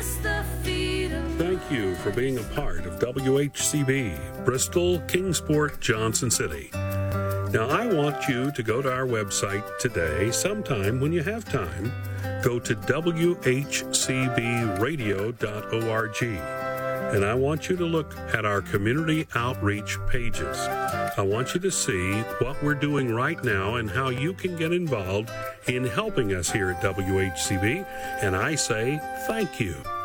Thank you for being a part of WHCB, Bristol, Kingsport, Johnson City. Now, I want you to go to our website today, sometime when you have time. Go to WHCBradio.org, and I want you to look at our community outreach pages. I want you to see what we're doing right now and how you can get involved in helping us here at WHCB, and I say thank you.